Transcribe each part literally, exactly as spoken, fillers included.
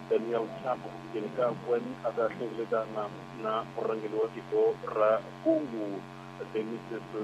Daniel Chapo kujeneka kweni akahlengelekana na murangeli wa tiko ra kungu Denis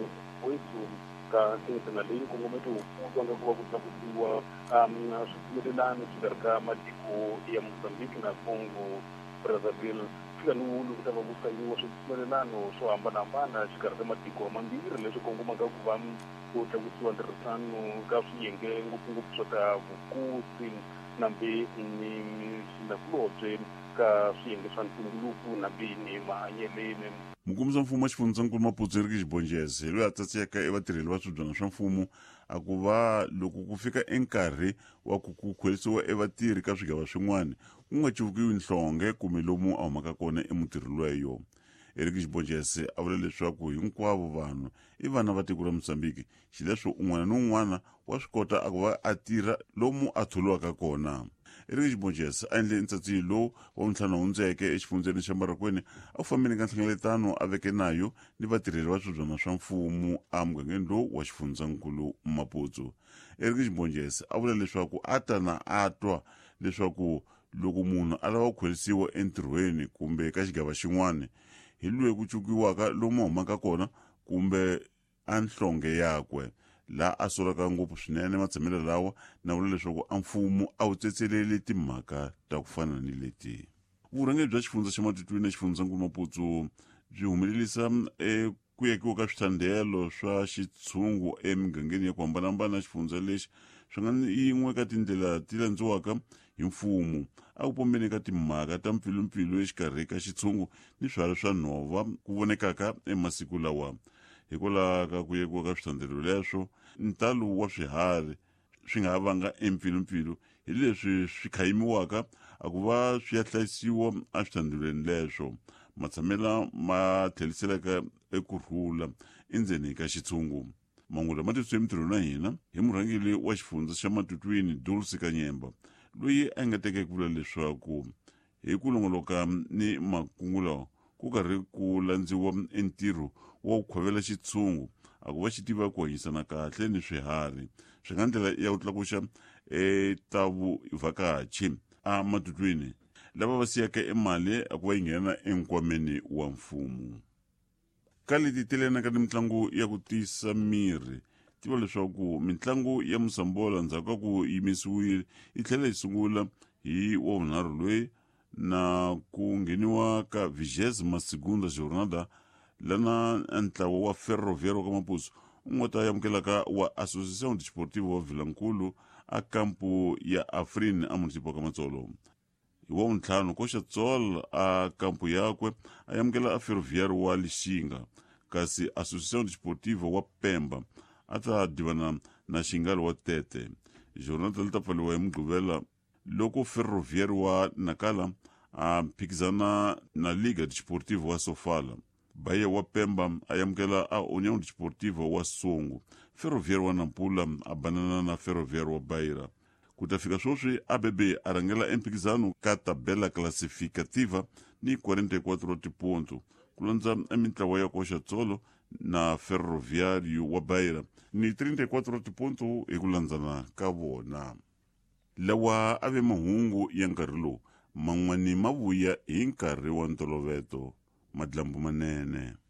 wetu ka tena leo kungometu kwanga kwa kutakuwa um sukumelana kidarka matiko ya Mozambique na Congo Brazzaville kanu kutaba busanyi wa sukumelana so ambana bana kidarka matiko mambiri leso Congo mangakubam utakuwa ndarasano kafiyenge ngupungu kusota bukuti nambe ni na kulote ka siyenge santunguluku nambe ni mahanyelene mukumza mfumo wa xifundzakulu Maputseri Xibonjese loyi a tsatseka e vatirheli va swibyana swa mfumo a ku va loko ku fika enkarhi wa ku ku khwelisiwa e vatirhi ka swigava swin'wana ku nga civukiwi nhlonge kumbe lomu a humaka kona emutirhi loyo. Eric Xibonjese a vula leswaku hinkwavo vanhu i vana va tiko ra Mozambique xileswo un'wana ni un'wana wa swi kota a ku va a tirha lomu a tholiwaka kona. Eric Xibonjese a endle ntsatsi lowu wa ntlhanu hundzeke exifundzeni xa Marakweni a ku fambeni ka nhlengeletano a veke nayo ni vatirheli va swibyana swa mfumo a mugangeni lowu wa xifundzakulu Maputo. Eric Xibonjese a vula leswaku a ta na a twa leswaku loko munhu a lava ku khwelisiwa entirhweni kumbe ka xigava xin'wana hi loyi ku cukiwaka lomu humaka kona kumbe a nhlonge yakwe la a solaka ngopfu swinene matshemelo lawa na vula leswaku a mfumo a wu tsetseleli timhaka ta ku fana ni leti. Vurhangeri bya xifundza xa Matutwini na xifundzakulu Maputo byi humelelisa e ku yekiwa ka swithandelo swa xitshungu emigangeni ya ku hambanahambana xifundza lexi swi nga yin'we ka tindlela ti landziwaka hi mfumo a ku pombeni ka timhaka ta mpfilumpfilu exikarhi ka xitshungu ni swihari swa nhova ku vonekaka emasiku lawa. Hikwalaho ka ku yekiwa ka swithandelo leswo ntalo wa swiharhi swi nga vanga empfilumpfilu hi leswi swi khayimiwaka a ku va swi ya hlayisiwa a swithandelweni leswo matshamela ma tlheliselaka ekurhula endzeni ka xitshungu. Mahungu lama titwe emitirhweni na hina hi murhangeli wa xifundza xa Matutwini Dulce Kanyemba loyi a nga teke ku vula leswaku hi ku longoloka ni makungulo ku karhi ku landziwa entirho wa ku khwevela xitshungu a ku va xi tiva ku hanyisana kahle ni swiharhi swi nga ndlela ya ku tlakuxa e ta vuvhakachi a Matutwini lava va siyaka emali a ku va yi nghena enkwameni wa mfumo. Ka leti telenaka ni mitlangu ya ku tisa miri tiva leswaku mitlangu ya Musambola ndzhaku ka ku yimisiwile yi tlhela yi sungula hi wavunharhu loyi na ku ngheniwa ka vigésima segunda jornada lana ntlawa wa Ferroviário ka Maputo u nga ta amukelaka wa Associação Desportiva wa Vilankulu a kampu ya Afrin a municipi ka Matsolo. Hi wavuntlhanu koxa Tsol a kampu yakwe a yamukela a Ferroviário wa Lixinga kasi Associação Desportiva wa Pemba a ta divana na Xingalo wa Tete. Jornada li ta pfaliwa hi Mugqivela loko Ferroviário wa Nakala a phikizana na Liga Desportiva wa Sofala. Bahia wa Pemba a yamukela a União Desportiva wa Songo. Ferroviário wa Nampula a banana na Ferroviário wa Beira. Ku ta fika sweswi A B B a rhangela emphikizano ka tabela classificativa ni quarenta e quattro tiponto ku landza emintlawa ya koxa Tsolo na Ferroviário wa Beira ni trinta e quattro tiponto hi ku landzana ka vona. Lawa a ve mahungu ya nkarhi lowu man'wani ma vuya hi nkarhi wa ntolovelo madlambu manene.